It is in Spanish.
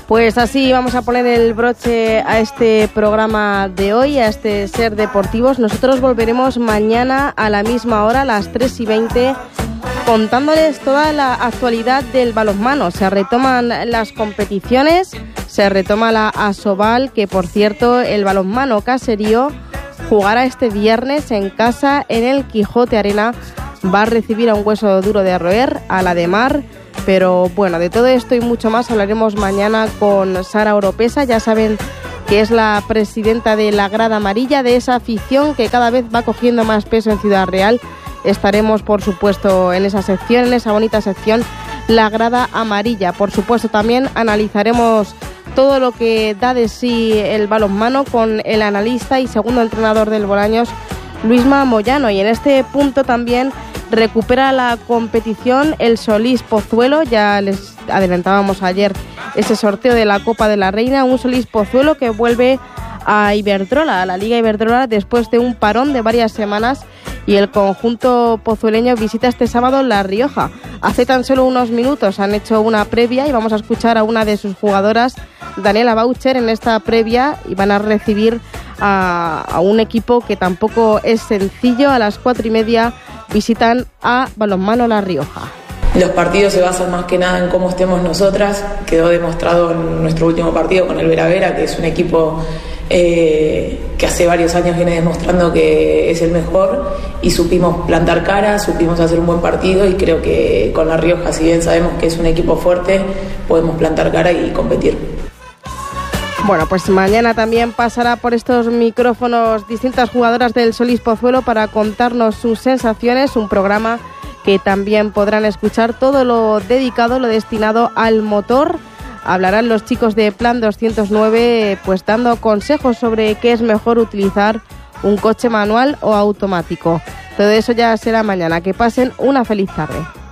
Pues así vamos a poner el broche a este programa de hoy, a este Ser Deportivos. Nosotros volveremos mañana a la misma hora, a las 3:20, contándoles toda la actualidad del balonmano. Se retoman las competiciones, se retoma la Asobal, que por cierto el balonmano Caserío jugará este viernes en casa en el Quijote Arena. Va a recibir a un hueso duro de roer, a la de Mar. Pero bueno, de todo esto y mucho más hablaremos mañana con Sara Oropesa. Ya saben que es la presidenta de la Grada Amarilla, de esa afición que cada vez va cogiendo más peso en Ciudad Real. Estaremos, por supuesto, en esa sección, en esa bonita sección, la Grada Amarilla. Por supuesto, también analizaremos todo lo que da de sí el balonmano con el analista y segundo entrenador del Bolaños, Luisma Moyano. Y en este punto también recupera la competición el Solís Pozuelo. Ya les adelantábamos ayer ese sorteo de la Copa de la Reina, un Solís Pozuelo que vuelve a Iberdrola, a la Liga Iberdrola, después de un parón de varias semanas, y el conjunto pozueleño visita este sábado La Rioja. Hace tan solo unos minutos han hecho una previa y vamos a escuchar a una de sus jugadoras, Daniela Boucher, en esta previa, y van a recibir a un equipo que tampoco es sencillo. A las 4:30 visitan a Balonmano La Rioja. Los partidos se basan más que nada en cómo estemos nosotras. Quedó demostrado en nuestro último partido con el Vera Vera, que es un equipo que hace varios años viene demostrando que es el mejor, y supimos plantar cara, supimos hacer un buen partido, y creo que con La Rioja, si bien sabemos que es un equipo fuerte, podemos plantar cara y competir. Bueno, pues mañana también pasará por estos micrófonos distintas jugadoras del Solís Pozuelo para contarnos sus sensaciones, un programa que también podrán escuchar todo lo dedicado, lo destinado al motor. Hablarán los chicos de Plan 209, pues dando consejos sobre qué es mejor utilizar, un coche manual o automático. Todo eso ya será mañana. Que pasen una feliz tarde.